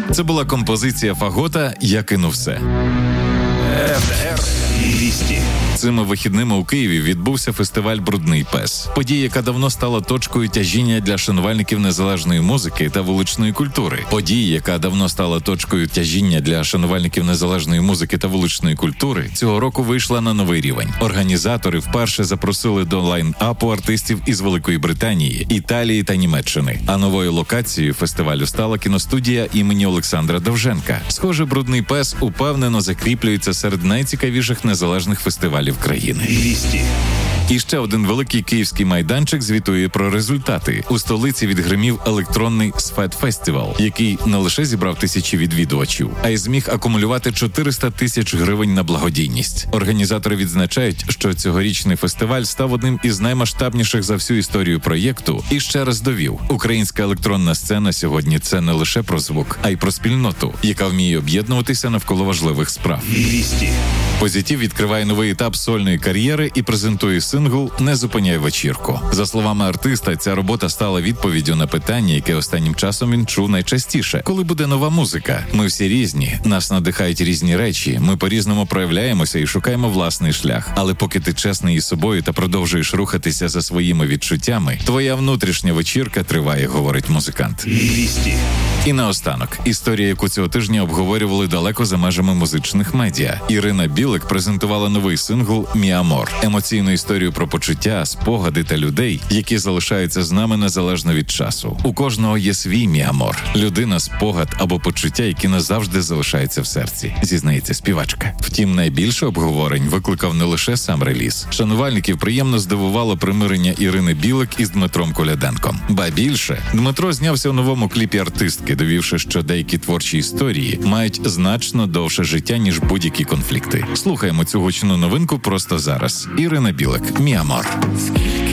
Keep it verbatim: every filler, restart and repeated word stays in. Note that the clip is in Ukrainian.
Це була композиція Фагота «Я кину все». двісті. Цими вихідними у Києві відбувся фестиваль «Брудний пес». Подія, яка давно стала точкою тяжіння для шанувальників незалежної музики та вуличної культури. Подія, яка давно стала точкою тяжіння для шанувальників незалежної музики та вуличної культури, цього року вийшла на новий рівень. Організатори вперше запросили до лайн-апу артистів із Великої Британії, Італії та Німеччини. А новою локацією фестивалю стала кіностудія імені Олександра Довженка. Схоже, «Брудний пес» упевнено закріплюється серед найцікавіших незалежних фестивалів країни. двісті. І ще один великий київський майданчик звітує про результати. У столиці відгримів електронний Сфет Фестивал, який не лише зібрав тисячі відвідувачів, а й зміг акумулювати чотириста тисяч гривень на благодійність. Організатори відзначають, що цьогорічний фестиваль став одним із наймасштабніших за всю історію проєкту і ще раз довів: українська електронна сцена сьогодні – це не лише про звук, а й про спільноту, яка вміє об'єднуватися навколо важливих справ. двісті. Позитив відкриває новий етап сольної кар'єри і презентує сингл «Не зупиняй вечірку». За словами артиста, ця робота стала відповіддю на питання, яке останнім часом він чув найчастіше. Коли буде нова музика? Ми всі різні, нас надихають різні речі, ми по-різному проявляємося і шукаємо власний шлях. Але поки ти чесний із собою та продовжуєш рухатися за своїми відчуттями, твоя внутрішня вечірка триває, говорить музикант. двісті. І наостанок, історія, яку цього тижня обговорювали далеко за межами музичних медіа. Ірина Білик презентувала новий сингл «Мі Амор» – емоційну історію про почуття, спогади та людей, які залишаються з нами незалежно від часу. У кожного є свій «Мі Амор» – людина, спогад або почуття, які назавжди залишаються в серці, зізнається співачка. Втім, найбільше обговорень викликав не лише сам реліз. Шанувальників приємно здивувало примирення Ірини Білик із Дмитром Коляденком. Ба більше, Дмитро знявся у новому кліпі артистки, довівши, що деякі творчі історії мають значно довше життя, ніж будь-які конфлікти. Слухаємо цю гучну новинку просто зараз. Ірина Білик, «Мі Амор».